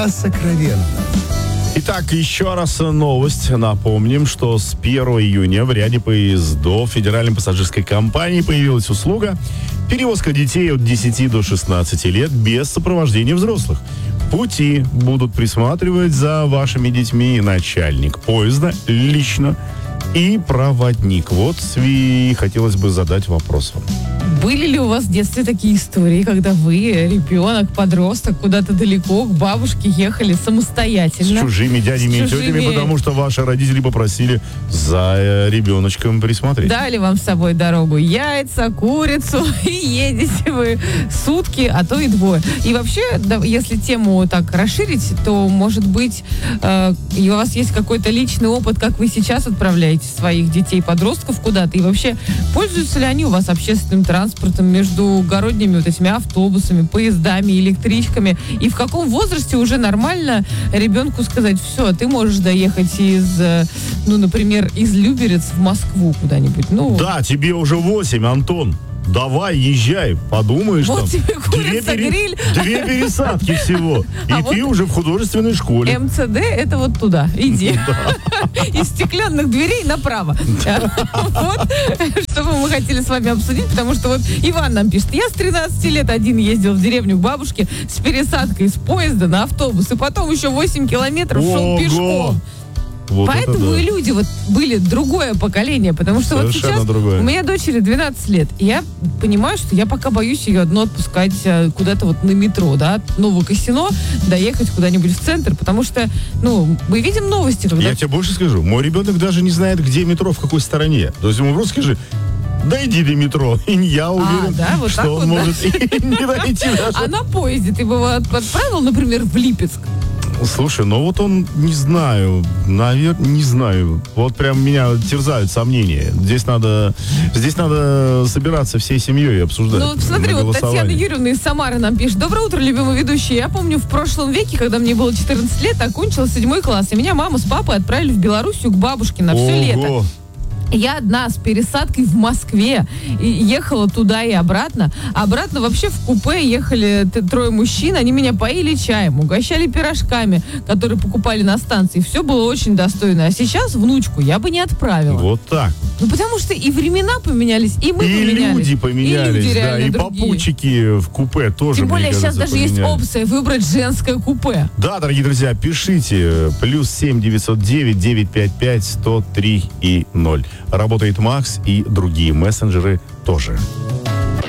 о сокровенном. Итак, еще раз новость. Напомним, что с 1 июня в ряде поездов Федеральной пассажирской компании появилась услуга перевозка детей от 10 до 16 лет без сопровождения взрослых. Пути будут присматривать за вашими детьми начальник поезда лично и проводник. Вот, Сви, хотелось бы задать вопрос вам. Были ли у вас в детстве такие истории, когда вы, ребенок, подросток, куда-то далеко к бабушке ехали самостоятельно? С чужими дядями и тетями, потому что ваши родители попросили за ребеночком присмотреть. Дали вам с собой дорогу яйца, курицу, и едете вы сутки, а то и двое. И вообще, да, если тему так расширить, то, может быть, и у вас есть какой-то личный опыт, как вы сейчас отправляете своих детей-подростков куда-то, и вообще, пользуются ли они у вас общественным транспортом, междугородними вот этими автобусами, поездами, электричками, и в каком возрасте уже нормально ребенку сказать: все, ты можешь доехать из, например, из Люберец в Москву куда-нибудь. Да, тебе уже 8, Антон. Давай, езжай, подумаешь, вот там. тебе курица, гриль. 2 пересадки всего. И ты уже в художественной школе. МЦД — это вот туда, иди. Из стеклянных дверей направо. Вот, что мы хотели с вами обсудить, потому что вот Иван нам пишет: я с 13 лет один ездил в деревню к бабушке с пересадкой с поезда на автобус, и потом еще 8 километров шел пешком. Вот поэтому и люди вот были другое поколение, потому что совершенно вот сейчас другое. У меня дочери 12 лет, и я понимаю, что я пока боюсь ее одну отпускать куда-то вот на метро, да, от Новокосино доехать куда-нибудь в центр, потому что, мы видим новости. Когда... Я тебе больше скажу, мой ребенок даже не знает, где метро, в какой стороне. То есть ему просто скажи: дойди до метро. И я уверен, вот что он может и не дойти даже. А на поезде ты бы его отправил, например, в Липецк? Слушай, вот он, не знаю, наверное, не знаю. Вот прям меня терзают сомнения. Здесь надо собираться всей семьей и обсуждать. Смотри, вот Татьяна Юрьевна из Самары нам пишет: доброе утро, любимый ведущий. Я помню, в прошлом веке, когда мне было 14 лет, окончила 7 класс, и меня мама с папой отправили в Белоруссию к бабушке на все лето. Я одна с пересадкой в Москве и ехала туда и обратно. Обратно вообще в купе ехали 3 мужчин. Они меня поили чаем, угощали пирожками, которые покупали на станции. Все было очень достойно. А сейчас внучку я бы не отправила. Вот так. Потому что и времена поменялись, и мы поменялись. И люди поменялись, и люди да, и другие. попутчики в купе тоже. Тем более сейчас даже есть опция выбрать женское купе. Да, дорогие друзья, пишите. +7 909 955 103 и 0. Работает Макс и другие мессенджеры тоже.